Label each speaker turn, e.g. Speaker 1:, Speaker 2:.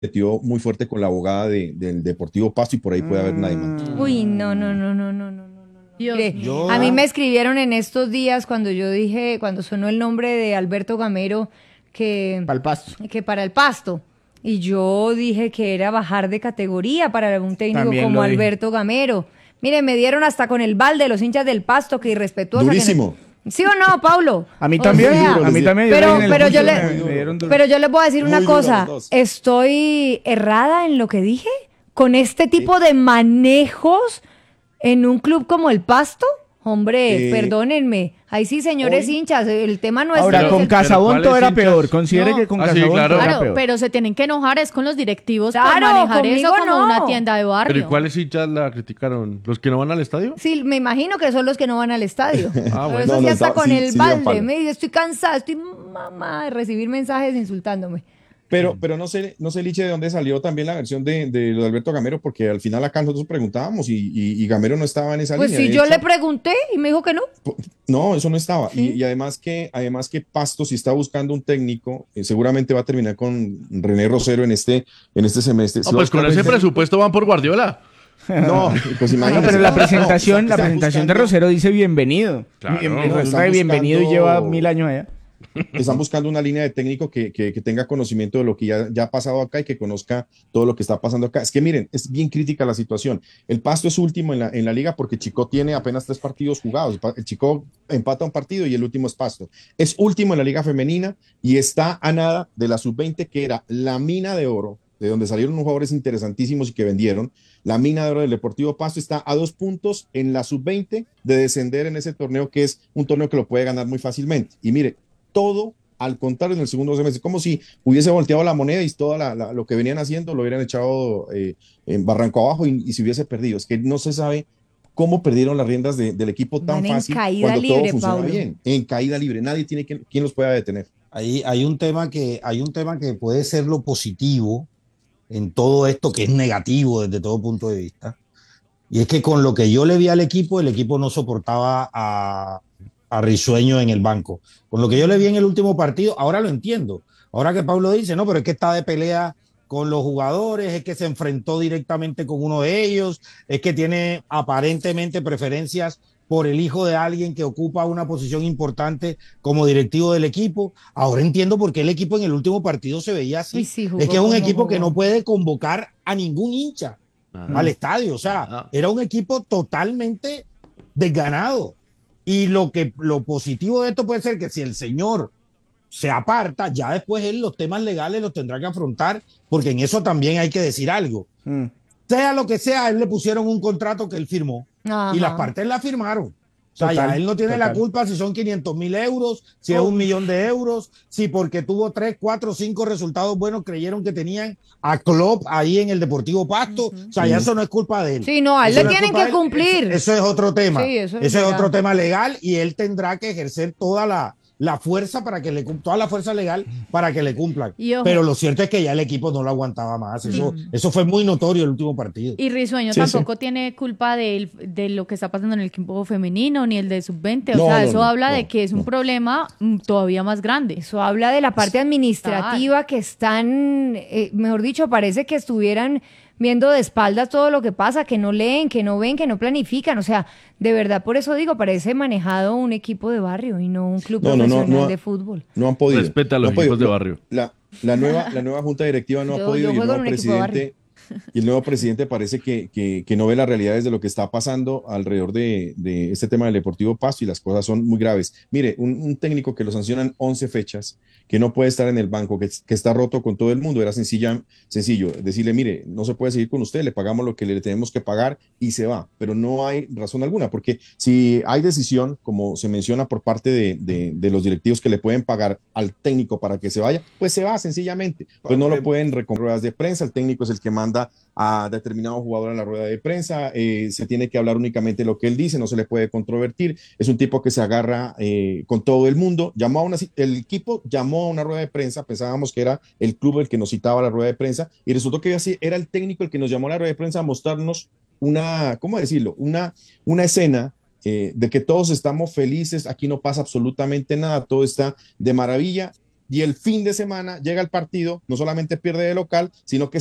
Speaker 1: metió muy fuerte con la abogada del Deportivo Pasto y por ahí puede haber una demanda.
Speaker 2: Uy, no, no, no, no, no, no, no, no.
Speaker 3: Dios
Speaker 2: Mire,
Speaker 3: mío.
Speaker 2: a mí
Speaker 4: Yo,
Speaker 2: me escribieron en estos días cuando yo dije, cuando sonó el nombre de Alberto Gamero, que,
Speaker 5: Pa'l pasto.
Speaker 2: que para el Pasto. Y yo dije que era bajar de categoría para un técnico
Speaker 5: También
Speaker 2: como
Speaker 5: lo dije.
Speaker 2: Alberto Gamero. Mire, me dieron hasta con el balde los hinchas del Pasto, que irrespetuosa.
Speaker 1: Durísimo.
Speaker 2: ¿Sí o no, Paulo?
Speaker 5: A mí
Speaker 2: O
Speaker 5: también,
Speaker 2: sea,
Speaker 5: a mí también.
Speaker 2: pero,
Speaker 5: en el
Speaker 2: pero yo
Speaker 5: juicio
Speaker 2: le,
Speaker 5: me dieron duro.
Speaker 2: pero yo les voy a decir
Speaker 1: Muy
Speaker 2: una
Speaker 1: duro
Speaker 2: cosa.
Speaker 1: los dos.
Speaker 2: ¿Estoy errada en lo que dije? ¿Con este tipo de manejos en un club como el Pasto? Hombre,
Speaker 1: Eh,
Speaker 2: perdónenme. Ahí sí, señores
Speaker 1: hoy-
Speaker 2: hinchas, el tema no es...
Speaker 5: Ahora,
Speaker 3: Pero-
Speaker 5: con
Speaker 2: el-
Speaker 5: Casabón
Speaker 3: ¿cuáles
Speaker 5: todo era
Speaker 3: hinchas?
Speaker 5: peor. Considere
Speaker 3: No.
Speaker 5: que con
Speaker 3: Ah, sí,
Speaker 5: Casabón
Speaker 3: claro.
Speaker 5: todo era
Speaker 3: Claro,
Speaker 5: peor.
Speaker 3: pero se tienen que enojar es con los directivos por
Speaker 2: Claro,
Speaker 3: manejar
Speaker 2: conmigo
Speaker 3: eso como
Speaker 2: no.
Speaker 3: una tienda de barrio.
Speaker 6: ¿Pero y cuáles hinchas la criticaron? ¿Los que no van al estadio?
Speaker 2: Sí, me imagino que son los que no van al estadio.
Speaker 6: Ah,
Speaker 2: Pero
Speaker 6: bueno.
Speaker 2: eso
Speaker 1: No,
Speaker 2: sí
Speaker 1: no,
Speaker 2: hasta
Speaker 1: está-
Speaker 2: con
Speaker 1: sí,
Speaker 2: el
Speaker 1: sí dieron
Speaker 2: balde.
Speaker 1: palo.
Speaker 2: Me dice, estoy cansada, estoy mamá de recibir mensajes insultándome.
Speaker 1: Pero no sé, Liche, de dónde salió también la versión de lo de Alberto Gamero, porque al final acá nosotros preguntábamos y Gamero no estaba en esa
Speaker 2: Pues
Speaker 1: línea.
Speaker 2: si
Speaker 1: De
Speaker 2: yo
Speaker 1: hecho,
Speaker 2: le pregunté y me dijo que no.
Speaker 1: no, eso no estaba.
Speaker 2: Sí.
Speaker 1: Y además que Pasto, si está buscando un técnico, seguramente va a terminar con René Rosero en este semestre.
Speaker 6: Ah,
Speaker 1: Si va a
Speaker 6: pues con
Speaker 1: buscar
Speaker 6: ese
Speaker 1: un técnico-
Speaker 6: presupuesto van por Guardiola.
Speaker 1: No, pues
Speaker 5: No,
Speaker 1: imagínate.
Speaker 5: pero la
Speaker 1: No,
Speaker 5: presentación, la
Speaker 1: están
Speaker 5: presentación de
Speaker 1: buscando-
Speaker 5: Rosero dice bienvenido.
Speaker 6: Claro.
Speaker 5: Resulta
Speaker 1: Están
Speaker 5: que bienvenido y
Speaker 1: buscando-
Speaker 5: lleva 1000 años allá.
Speaker 1: Están buscando una línea de técnico que tenga conocimiento de lo que ya ha pasado acá y que conozca todo lo que está pasando acá. Es que miren, es bien crítica la situación. El Pasto es último en la liga porque Chico tiene apenas 3 partidos jugados. El Chico empata un partido y el último es Pasto. Es último en la liga femenina y está a nada de la sub-20, que era la mina de oro, de donde salieron unos jugadores interesantísimos y que vendieron. La mina de oro del Deportivo Pasto está a 2 puntos en la sub-20 de descender en ese torneo, que es un torneo que lo puede ganar muy fácilmente. Y mire, todo al contrario en el segundo semestre, como si hubiese volteado la moneda y todo lo que venían haciendo lo hubieran echado en barranco abajo y se hubiese perdido. Es que no se sabe cómo perdieron las riendas del equipo tan
Speaker 2: Van en
Speaker 1: fácil
Speaker 2: caída
Speaker 1: cuando todo
Speaker 2: libre,
Speaker 1: funciona
Speaker 2: Paulo.
Speaker 1: bien, en caída libre. Nadie tiene quien los pueda detener.
Speaker 4: hay un tema que puede ser lo positivo en todo esto, que es negativo desde todo punto de vista. Y es que con lo que yo le vi al equipo, el equipo no soportaba a Risueño en el banco. Con lo que yo le vi en el último partido, ahora lo entiendo. Ahora que Pablo dice, no, pero es que está de pelea con los jugadores, es que se enfrentó directamente con uno de ellos, es que tiene aparentemente preferencias por el hijo de alguien que ocupa una posición importante como directivo del equipo. Ahora entiendo por qué el equipo en el último partido se veía así.
Speaker 2: Uy, sí, jugó
Speaker 4: Es que es un
Speaker 2: como
Speaker 4: equipo que
Speaker 2: jugó.
Speaker 4: no puede convocar a ningún hincha al estadio. O sea,
Speaker 6: Ah.
Speaker 4: era un equipo totalmente desganado. Y lo positivo de esto puede ser que si el señor se aparta, ya después él los temas legales los tendrá que afrontar, porque en eso también hay que decir algo.
Speaker 5: Mm.
Speaker 4: Sea lo que sea, a él le pusieron un contrato que él firmó
Speaker 2: Ajá.
Speaker 4: y las partes la firmaron. O sea,
Speaker 5: Total,
Speaker 4: ya él no tiene la
Speaker 5: total.
Speaker 4: culpa si son 500.000 euros, si es 1 millón de euros, si porque tuvo 3, 4, 5 resultados buenos creyeron que tenían a Klopp ahí en el Deportivo Pasto. O sea, ya eso no es culpa de él.
Speaker 2: Sí, no, a él
Speaker 4: Eso
Speaker 2: le
Speaker 4: no es
Speaker 2: tienen
Speaker 4: culpa
Speaker 2: que
Speaker 4: de él.
Speaker 2: cumplir.
Speaker 4: Eso es otro tema.
Speaker 2: Sí, eso es
Speaker 4: Ese es
Speaker 2: legal.
Speaker 4: otro tema legal y él tendrá que ejercer toda la fuerza para que toda la fuerza legal para que le cumplan.
Speaker 3: Y ojo.
Speaker 4: Pero lo cierto es que ya el equipo no lo aguantaba más. Eso fue muy notorio el último partido.
Speaker 3: Y Risueño
Speaker 1: Sí,
Speaker 3: tampoco tiene culpa de lo que está pasando en el equipo femenino ni el de sub-20. O
Speaker 1: No,
Speaker 3: sea,
Speaker 1: no,
Speaker 3: eso
Speaker 1: no,
Speaker 3: habla
Speaker 1: no,
Speaker 3: de que es un
Speaker 1: no.
Speaker 3: problema todavía más grande.
Speaker 2: Eso habla de la parte administrativa que están, mejor dicho, parece que estuvieran viendo de espaldas todo lo que pasa, que no leen, que no ven, que no planifican. O sea, de verdad, por eso digo, parece manejado un equipo de barrio y no un club
Speaker 1: No,
Speaker 2: profesional de fútbol.
Speaker 1: No han podido.
Speaker 6: Respeta a los
Speaker 1: No han podido.
Speaker 6: equipos de barrio.
Speaker 1: La nueva junta directiva no ha
Speaker 2: Yo
Speaker 1: podido y el
Speaker 2: juego
Speaker 1: nuevo
Speaker 2: en un equipo de
Speaker 1: presidente. Y el nuevo presidente parece que no ve las realidades de lo que está pasando alrededor de este tema del Deportivo Pasto y las cosas son muy graves. Mire, un técnico que lo sancionan 11 fechas, que no puede estar en el banco, que está roto con todo el mundo, era sencillo decirle, mire, no se puede seguir con usted, le pagamos lo que le tenemos que pagar y se va, pero no hay razón alguna, porque si hay decisión, como se menciona por parte de los directivos que le pueden pagar al técnico para que se vaya, pues se va sencillamente, pues no lo pueden recomprar ruedas de prensa, el técnico es el que manda a determinado jugador en la rueda de prensa, se tiene que hablar únicamente lo que él dice, no se le puede controvertir, es un tipo que se agarra con todo el mundo, el equipo llamó a una rueda de prensa, pensábamos que era el club el que nos citaba a la rueda de prensa, y resultó que así era el técnico el que nos llamó a la rueda de prensa a mostrarnos ¿cómo decirlo? Una escena de que todos estamos felices, aquí no pasa absolutamente nada, todo está de maravilla. y el fin de semana llega el partido, no solamente pierde de local, sino que